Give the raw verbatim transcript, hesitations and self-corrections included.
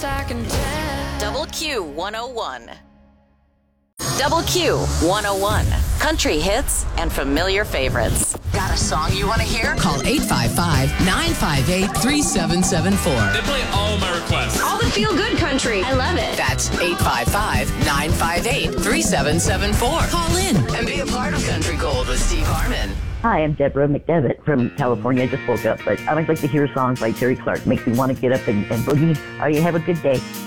I can tell. Double Q one oh one. Double Q one oh one. Country hits and familiar favorites. Got a song you want to hear? Call eight five five, nine five eight, three seven seven four. They play all my requests. All the feel-good country. I love it. That's eight five five, nine five eight, three seven seven four. Call in and be a part of Country Gold with Steve Harmon. Hi, I'm Deborah McDevitt from California. I just woke up, but I always like to hear songs by Terry Clark. Makes me want to get up and, and boogie. All right, you have a good day.